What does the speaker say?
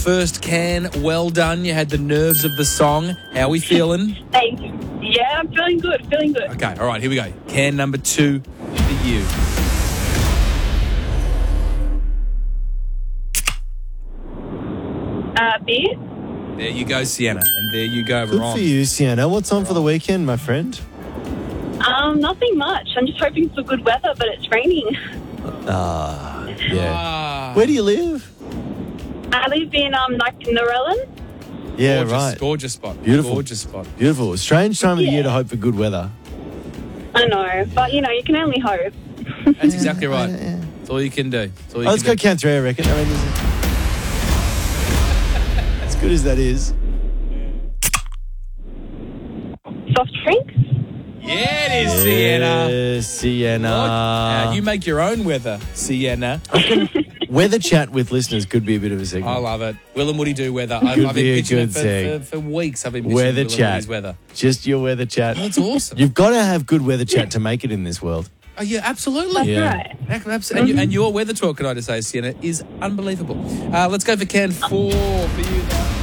First can, well done. You had the nerves of the song. How are we feeling? Thank you. Yeah, I'm feeling good. Okay, all right, here we go. Can number 2 for you. Beer? There you go, Sienna. And there you go, Good Ron. for you, Sienna. What's on for the weekend, my friend? Nothing much. I'm just hoping for good weather, but it's raining. Yeah. Where do you live? I live in Narellan. Yeah, right. Gorgeous spot. Beautiful. Gorgeous spot. Beautiful. Strange time of the year to hope for good weather. I know, but you can only hope. That's exactly right. That's all you can do. That's all you Let's can go do. count 3, I reckon. I mean, as good as that is. Soft drinks? Yeah, it is, Sienna. Yes, Sienna. You make your own weather, Sienna. Weather chat with listeners could be a bit of a segment. I love it. Will and Woody do weather. Could I've been be a pitching good it thing. for weeks. I've been pitching Weather Will chat. and Woody's weather. Just your weather chat. That's awesome. You've got to have good weather chat to make it in this world. Oh, yeah, absolutely. Yeah. Right. And your weather talk, can I just say, Sienna, is unbelievable. Let's go for can 4 for you now.